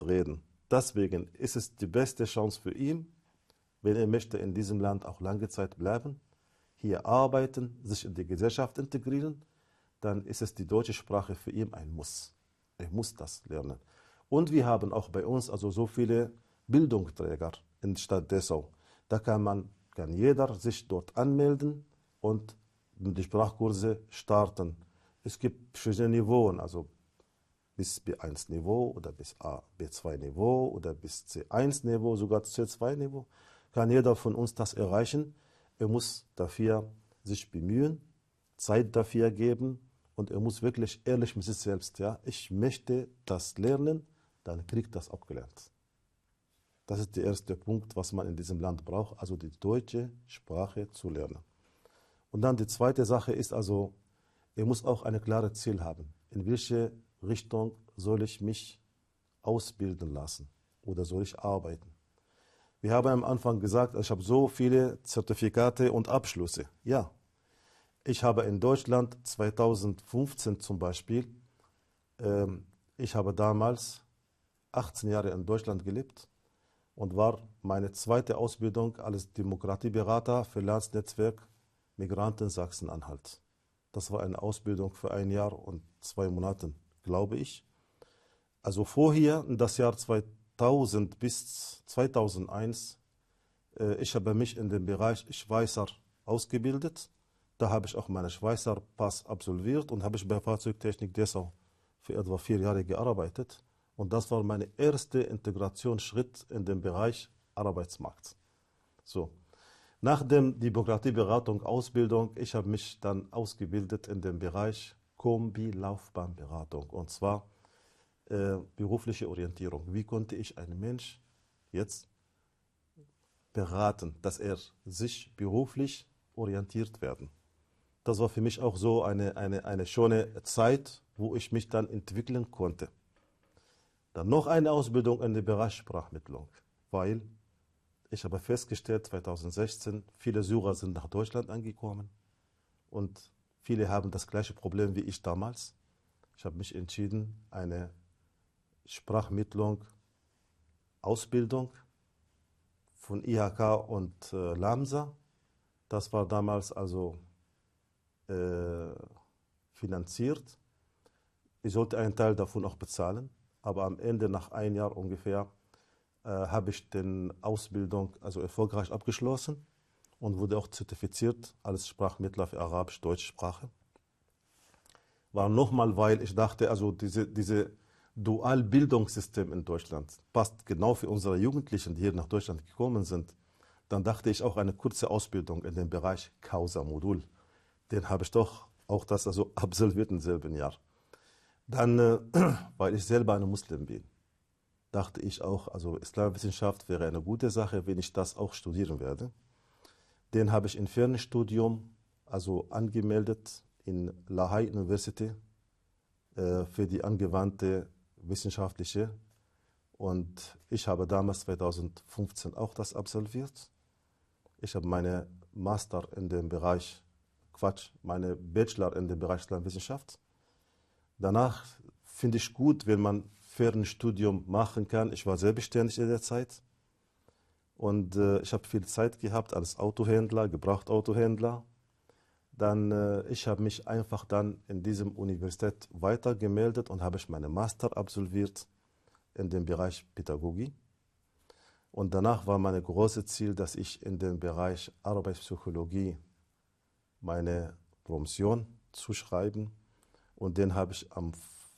reden. Deswegen ist es die beste Chance für ihn, wenn er möchte in diesem Land auch lange Zeit bleiben, hier arbeiten, sich in die Gesellschaft integrieren, dann ist es die deutsche Sprache für ihn ein Muss. Er muss das lernen. Und wir haben auch bei uns also so viele Bildungsträger in der Stadt Dessau. Da kann jeder sich dort anmelden und die Sprachkurse starten. Es gibt verschiedene Niveauen, also bis B1-Niveau oder bis B2-Niveau oder bis C1-Niveau, sogar C2-Niveau. Kann jeder von uns das erreichen. Er muss dafür sich bemühen, Zeit dafür geben und er muss wirklich ehrlich mit sich selbst, ja, ich möchte das lernen, dann kriegt das auch gelernt. Das ist der erste Punkt, was man in diesem Land braucht, also die deutsche Sprache zu lernen. Und dann die zweite Sache ist also, er muss auch eine klare Ziel haben. In welche Richtung soll ich mich ausbilden lassen oder soll ich arbeiten? Wir haben am Anfang gesagt, ich habe so viele Zertifikate und Abschlüsse. Ja, ich habe in Deutschland 2015 zum Beispiel, ich habe damals 18 Jahre in Deutschland gelebt und war meine zweite Ausbildung als Demokratieberater für Landsnetzwerk Migranten Sachsen-Anhalt. Das war eine Ausbildung für 1 Jahr und 2 Monate, glaube ich. Also vorher, das Jahr 2000 bis 2001, ich habe mich in dem Bereich Schweißer ausgebildet. Da habe ich auch meinen Schweißer Pass absolviert und habe ich bei Fahrzeugtechnik Dessau für etwa 4 Jahre gearbeitet. Und das war mein erster Integrationsschritt in dem Bereich Arbeitsmarkt. So. Nach der Demokratieberatung, Ausbildung, ich habe mich dann ausgebildet in dem Bereich Kombi-Laufbahnberatung. Und zwar berufliche Orientierung. Wie konnte ich einen Mensch jetzt beraten, dass er sich beruflich orientiert werden? Das war für mich auch so eine schöne Zeit, wo ich mich dann entwickeln konnte. Dann noch eine Ausbildung in dem Bereich Sprachmittlung, weil ich habe festgestellt, 2016, viele Syrer sind nach Deutschland angekommen und viele haben das gleiche Problem wie ich damals. Ich habe mich entschieden, eine Sprachmittlung, Ausbildung von IHK und LAMSA, das war damals also finanziert. Ich sollte einen Teil davon auch bezahlen, aber am Ende, nach 1 Jahr ungefähr, habe ich die Ausbildung also erfolgreich abgeschlossen und wurde auch zertifiziert als Sprachmittler für Arabisch-Deutsche Sprache. War nochmal, weil ich dachte, also diese Dualbildungssystem in Deutschland passt genau für unsere Jugendlichen, die hier nach Deutschland gekommen sind. Dann dachte ich auch eine kurze Ausbildung in dem Bereich Causa-Modul. Den habe ich doch auch das also absolviert im selben Jahr. Dann, weil ich selber ein Muslim bin, dachte ich auch, also Islamwissenschaft wäre eine gute Sache, wenn ich das auch studieren werde. Den habe ich im Fernstudium also angemeldet in Lahey University für die angewandte wissenschaftliche. Und ich habe damals 2015 auch das absolviert. Ich habe meine Master in dem Bereich, meine Bachelor in dem Bereich Islamwissenschaft. Danach finde ich gut, wenn man Fernstudium machen kann. Ich war selbstständig in der Zeit und ich habe viel Zeit gehabt als Autohändler, Gebrauchtautohändler. Dann, ich habe mich einfach dann in diesem Universität weitergemeldet und habe ich meine Master absolviert in dem Bereich Pädagogik. Und danach war mein großes Ziel, dass ich in dem Bereich Arbeitspsychologie meine Promotion zuschreiben. Und den habe ich am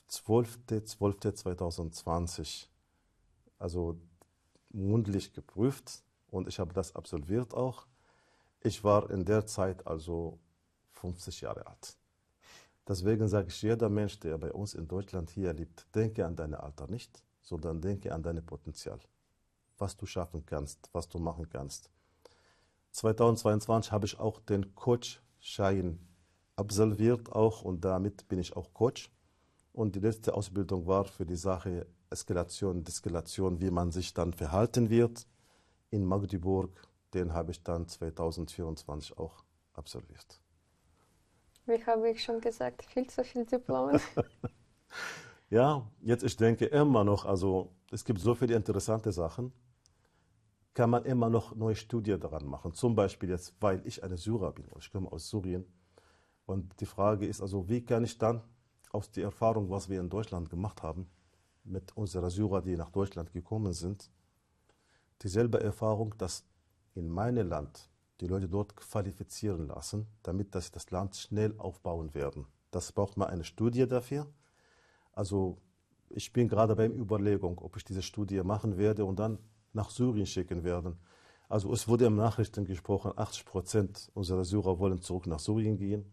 12.12.2020 also mündlich geprüft und ich habe das absolviert auch. Ich war in der Zeit also 50 Jahre alt. Deswegen sage ich, jeder Mensch, der bei uns in Deutschland hier lebt, denke an dein Alter nicht, sondern denke an dein Potenzial. Was du schaffen kannst, was du machen kannst. 2022 habe ich auch den Coach-Schein absolviert auch und damit bin ich auch Coach. Und die letzte Ausbildung war für die Sache Eskalation, Deskalation, wie man sich dann verhalten wird in Magdeburg. Den habe ich dann 2024 auch absolviert. Wie habe ich schon gesagt, viel zu viel Diplomen. Ja, jetzt ich denke immer noch, also es gibt so viele interessante Sachen, kann man immer noch neue Studien daran machen. Zum Beispiel jetzt, weil ich eine Syrer bin und ich komme aus Syrien. Und die Frage ist also, wie kann ich dann aus der Erfahrung, was wir in Deutschland gemacht haben, mit unserer Syrer, die nach Deutschland gekommen sind, dieselbe Erfahrung, dass in meinem Land die Leute dort qualifizieren lassen, damit dass sie das Land schnell aufbauen werden. Das braucht man eine Studie dafür. Also ich bin gerade beim Überlegung, ob ich diese Studie machen werde und dann nach Syrien schicken werde. Also es wurde im Nachrichten gesprochen, 80% unserer Syrer wollen zurück nach Syrien gehen.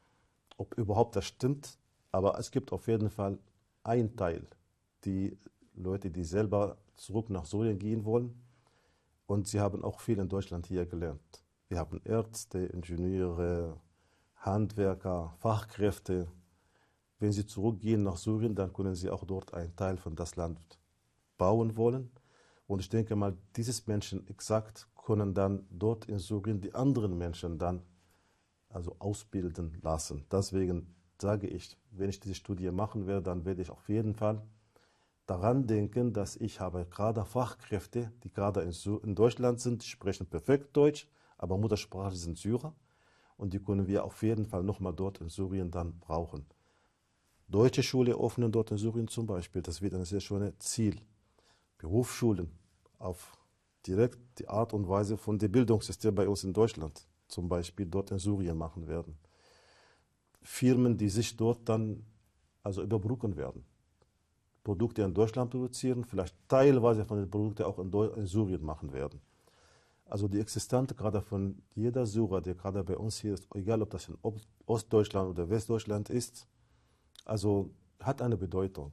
Ob überhaupt das stimmt, aber es gibt auf jeden Fall einen Teil, die Leute, die selber zurück nach Syrien gehen wollen. Und sie haben auch viel in Deutschland hier gelernt. Wir haben Ärzte, Ingenieure, Handwerker, Fachkräfte. Wenn sie zurückgehen nach Syrien, dann können sie auch dort einen Teil von das Land bauen wollen. Und ich denke mal, diese Menschen exakt können dann dort in Syrien die anderen Menschen dann also ausbilden lassen. Deswegen sage ich, wenn ich diese Studie machen werde, dann werde ich auf jeden Fall daran denken, dass ich habe gerade Fachkräfte, die gerade in Deutschland sind, die sprechen perfekt Deutsch, aber Muttersprache sind Syrer und die können wir auf jeden Fall nochmal dort in Syrien dann brauchen. Deutsche Schule öffnen dort in Syrien zum Beispiel, das wird ein sehr schönes Ziel. Berufsschulen auf direkt die Art und Weise von dem Bildungssystem bei uns in Deutschland zum Beispiel dort in Syrien machen werden. Firmen, die sich dort dann also überbrücken werden. Produkte in Deutschland produzieren, vielleicht teilweise von den Produkten auch in Syrien machen werden. Also die Existenz gerade von jeder Syrer, der gerade bei uns hier ist, egal ob das in Ostdeutschland oder Westdeutschland ist, also hat eine Bedeutung.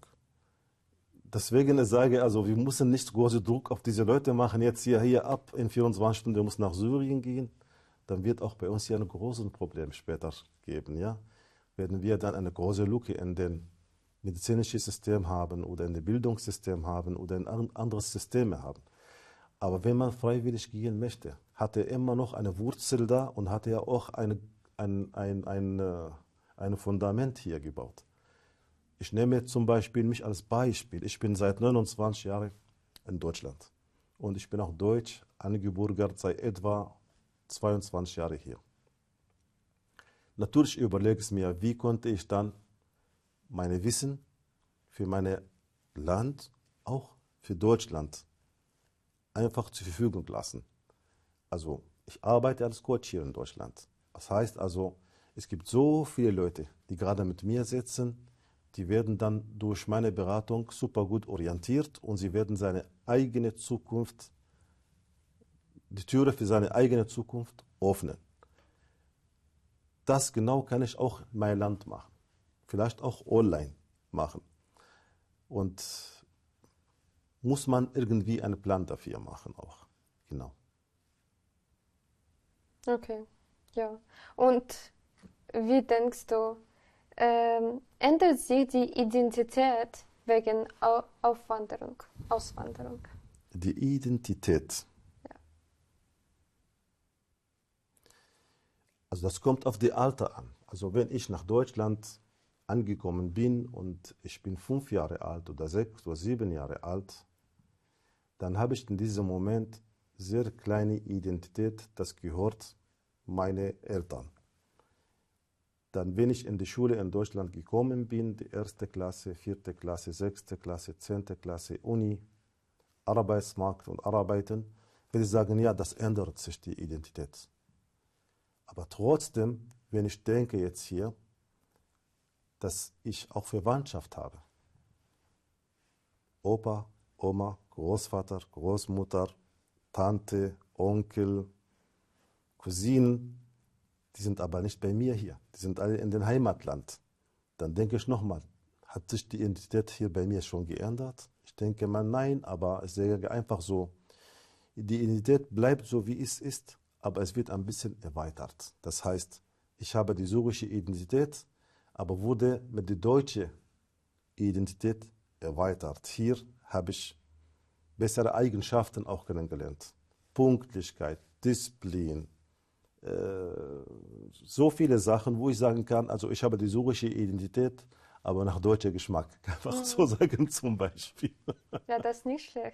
Deswegen sage ich, also wir müssen nicht großen Druck auf diese Leute machen, jetzt hier ab in 24 Stunden, der muss nach Syrien gehen, dann wird auch bei uns hier ein großes Problem später geben, ja. Werden wir dann eine große Lücke in den medizinischen System haben oder in dem Bildungssystem haben oder in anderes Systeme haben. Aber wenn man freiwillig gehen möchte, hat er immer noch eine Wurzel da und hat er auch ein Fundament hier gebaut. Ich nehme zum Beispiel mich als Beispiel. Ich bin seit 29 Jahren in Deutschland und ich bin auch deutsch eingebürgert seit etwa 22 Jahren hier. Natürlich überlege ich mir, wie konnte ich dann meine Wissen für mein Land, auch für Deutschland, einfach zur Verfügung lassen. Also ich arbeite als Coach hier in Deutschland. Das heißt also, es gibt so viele Leute, die gerade mit mir sitzen, die werden dann durch meine Beratung super gut orientiert und sie werden seine eigene Zukunft, die Türe für seine eigene Zukunft öffnen. Das genau kann ich auch in meinem Land machen. Vielleicht auch online machen. Und muss man irgendwie einen Plan dafür machen auch. Genau. Okay, ja. Und wie denkst du, ändert sich die Identität wegen Auswanderung? Die Identität. Ja. Also das kommt auf die Alter an. Also wenn ich nach Deutschland angekommen bin und ich bin 5 Jahre alt oder 6 oder 7 Jahre alt, dann habe ich in diesem Moment sehr kleine Identität, das gehört meine Eltern. Dann, wenn ich in die Schule in Deutschland gekommen bin, die 1. Klasse, 4. Klasse, 6. Klasse, 10. Klasse, Uni, Arbeitsmarkt und Arbeiten, würde ich sagen, ja, das ändert sich die Identität. Aber trotzdem, wenn ich denke jetzt hier, dass ich auch Verwandtschaft habe, Opa, Oma, Großvater, Großmutter, Tante, Onkel, Cousinen, die sind aber nicht bei mir hier. Die sind alle in dem Heimatland. Dann denke ich nochmal, hat sich die Identität hier bei mir schon geändert? Ich denke mal nein, aber ich sage einfach so, die Identität bleibt so, wie es ist, aber es wird ein bisschen erweitert. Das heißt, ich habe die syrische Identität, aber wurde mit der deutschen Identität erweitert. Hier habe ich bessere Eigenschaften auch kennengelernt. Pünktlichkeit, Disziplin, so viele Sachen, wo ich sagen kann, also ich habe die syrische Identität, aber nach deutscher Geschmack. Einfach so sagen zum Beispiel. Ja, das ist nicht schlecht.